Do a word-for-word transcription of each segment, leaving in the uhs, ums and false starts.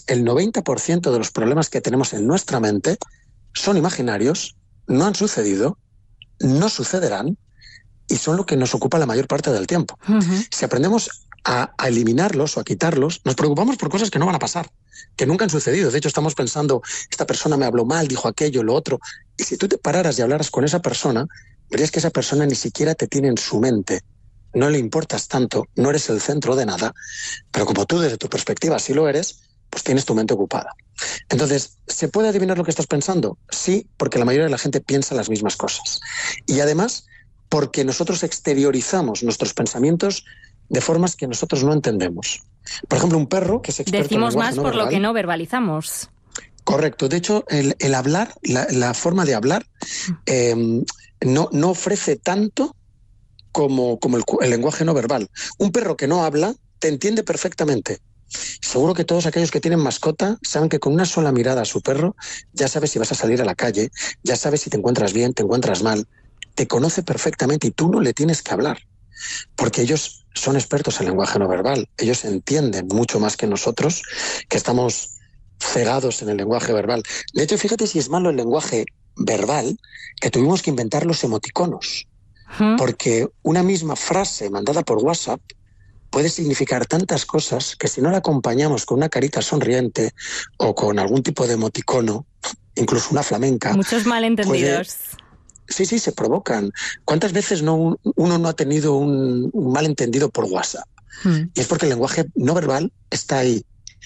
el noventa por ciento de los problemas que tenemos en nuestra mente son imaginarios, no han sucedido, no sucederán y son lo que nos ocupa la mayor parte del tiempo. Uh-huh. Si aprendemos a, a eliminarlos o a quitarlos, nos preocupamos por cosas que no van a pasar, que nunca han sucedido. De hecho, estamos pensando, esta persona me habló mal, dijo aquello, lo otro. Y si tú te pararas y hablaras con esa persona, verías que esa persona ni siquiera te tiene en su mente. No le importas tanto, no eres el centro de nada, pero como tú desde tu perspectiva sí lo eres, pues tienes tu mente ocupada. Entonces, ¿se puede adivinar lo que estás pensando? Sí, porque la mayoría de la gente piensa las mismas cosas. Y además, porque nosotros exteriorizamos nuestros pensamientos de formas que nosotros no entendemos. Por ejemplo, un perro que es experto Decimos en más no por verbal, lo que no verbalizamos. Correcto. De hecho, el, el hablar, la, la forma de hablar, eh, no, no ofrece tanto como, como el, el lenguaje no verbal. Un perro que no habla te entiende perfectamente. Seguro que todos aquellos que tienen mascota saben que con una sola mirada a su perro ya sabes si vas a salir a la calle, ya sabes si te encuentras bien, te encuentras mal. Te conoce perfectamente y tú no le tienes que hablar, porque ellos son expertos en lenguaje no verbal. Ellos entienden mucho más que nosotros, que estamos cegados en el lenguaje verbal. De hecho, fíjate si es malo el lenguaje verbal, que tuvimos que inventar los emoticonos, ¿Mm? Porque una misma frase mandada por WhatsApp puede significar tantas cosas que si no la acompañamos con una carita sonriente o con algún tipo de emoticono, incluso una flamenca... Muchos malentendidos. Puede... Sí, sí, se provocan. ¿Cuántas veces no, uno no ha tenido un, un malentendido por WhatsApp? Hmm. Y es porque el lenguaje no verbal está ahí.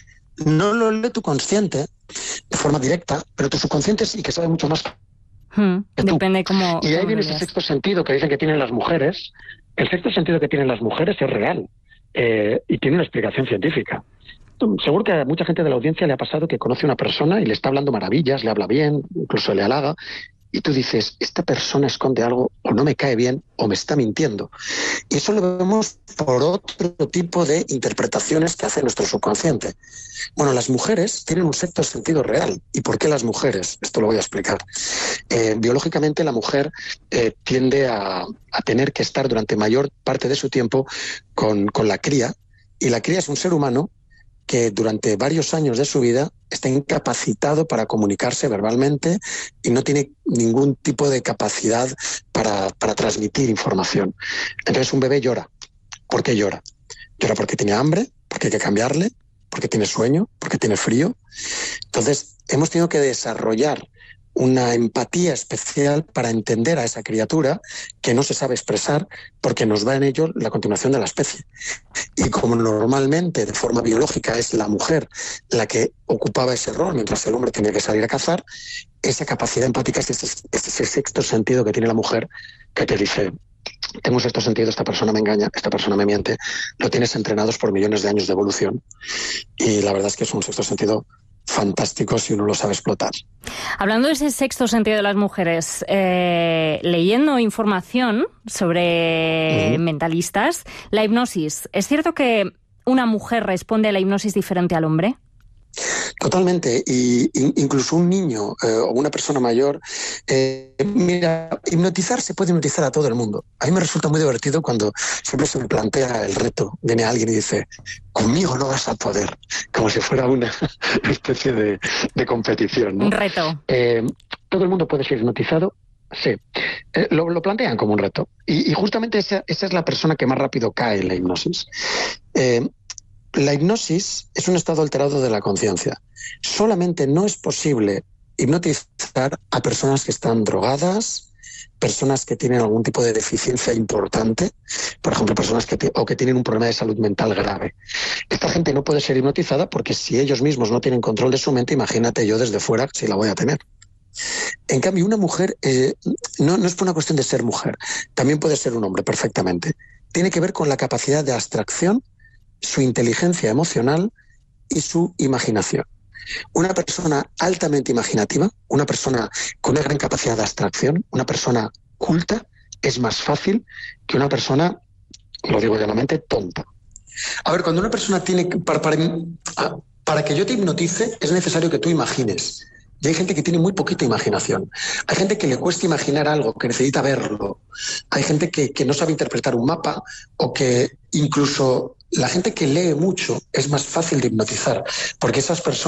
No lo lee tu consciente de forma directa, pero tu subconsciente sí que sabe mucho más hmm. que tú. Depende cómo... Y ahí viene ese sexto sentido que dicen que tienen las mujeres. El sexto sentido que tienen las mujeres es real eh, y tiene una explicación científica. Seguro que a mucha gente de la audiencia le ha pasado que conoce a una persona y le está hablando maravillas, le habla bien, incluso le halaga, y tú dices, esta persona esconde algo, o no me cae bien, o me está mintiendo. Y eso lo vemos por otro tipo de interpretaciones que hace nuestro subconsciente. Bueno, las mujeres tienen un sexto sentido real. ¿Y por qué las mujeres? Esto lo voy a explicar. Eh, biológicamente la mujer eh, tiende a, a tener que estar durante mayor parte de su tiempo con, con la cría, y la cría es un ser humano que durante varios años de su vida está incapacitado para comunicarse verbalmente y no tiene ningún tipo de capacidad para, para transmitir información. Entonces un bebé llora. ¿Por qué llora? Llora porque tiene hambre, porque hay que cambiarle, porque tiene sueño, porque tiene frío. Entonces hemos tenido que desarrollar una empatía especial para entender a esa criatura que no se sabe expresar porque nos va en ello la continuación de la especie. Y como normalmente de forma biológica es la mujer la que ocupaba ese rol mientras el hombre tenía que salir a cazar, esa capacidad empática es ese, es ese sexto sentido que tiene la mujer que te dice, tengo un sexto sentido, esta persona me engaña, esta persona me miente. Lo tienes entrenados por millones de años de evolución y la verdad es que es un sexto sentido fantástico si uno lo sabe explotar. Hablando de ese sexto sentido de las mujeres, eh, leyendo información sobre uh-huh. mentalistas, la hipnosis, ¿es cierto que una mujer responde a la hipnosis diferente al hombre? Totalmente, y incluso un niño eh, o una persona mayor, eh, mira, hipnotizar se puede hipnotizar a todo el mundo. A mí me resulta muy divertido cuando siempre se me plantea el reto, viene alguien y dice, conmigo no vas a poder, como si fuera una especie de, de competición, ¿no? Un reto. Eh, todo el mundo puede ser hipnotizado. Sí, eh, lo, lo plantean como un reto. Y, y justamente esa, esa es la persona que más rápido cae en la hipnosis. Eh, La hipnosis es un estado alterado de la conciencia. Solamente no es posible hipnotizar a personas que están drogadas, personas que tienen algún tipo de deficiencia importante, por ejemplo, personas que, te, o que tienen un problema de salud mental grave. Esta gente no puede ser hipnotizada porque si ellos mismos no tienen control de su mente, imagínate yo desde fuera si la voy a tener. En cambio, una mujer, eh, no, no es por una cuestión de ser mujer, también puede ser un hombre perfectamente. Tiene que ver con la capacidad de abstracción, su inteligencia emocional y su imaginación. Una persona altamente imaginativa, una persona con una gran capacidad de abstracción, una persona culta, es más fácil que una persona, lo digo llanamente, tonta. A ver, cuando una persona tiene... Para, para, para que yo te hipnotice es necesario que tú imagines. Y hay gente que tiene muy poquita imaginación. Hay gente que le cuesta imaginar algo, que necesita verlo. Hay gente que, que no sabe interpretar un mapa o que incluso... La gente que lee mucho es más fácil de hipnotizar, porque esas personas